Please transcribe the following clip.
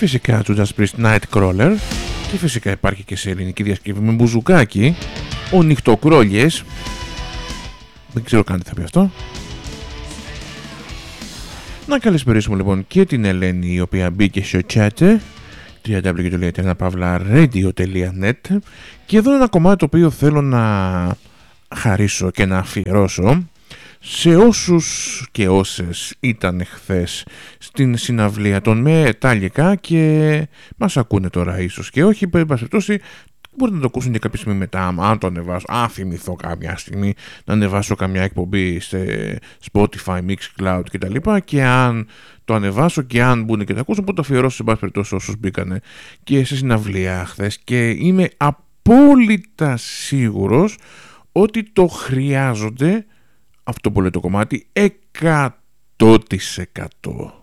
φυσικά του Judas Priest Nightcrawler και φυσικά υπάρχει και σε ελληνική διασκευή με μπουζουκάκι ο Νυχτοκρόλιες, δεν ξέρω καν τι θα πει αυτό. Να καλησπερίσουμε λοιπόν και την Ελένη, η οποία μπήκε στο chat www.radio.net και εδώ ένα κομμάτι το οποίο θέλω να χαρίσω και να αφιερώσω σε όσους και όσες ήταν χθες στην συναυλία των Μετάλλικα και μας ακούνε τώρα ίσως και όχι, περιπτώσει μπορείτε να το ακούσουν και κάποια στιγμή μετά, αν το ανεβάσω, αν θυμηθώ κάποια στιγμή να ανεβάσω καμιά εκπομπή σε Spotify, Mixcloud κτλ. Και αν το ανεβάσω και αν μπουν και τα ακούσουν, που το αφιερώσω σε πάση περιπτώσει όσους μπήκανε και σε συναυλία χθες και είμαι απόλυτα σίγουρος ότι το χρειάζονται αυτό που λέει το κομμάτι 100%.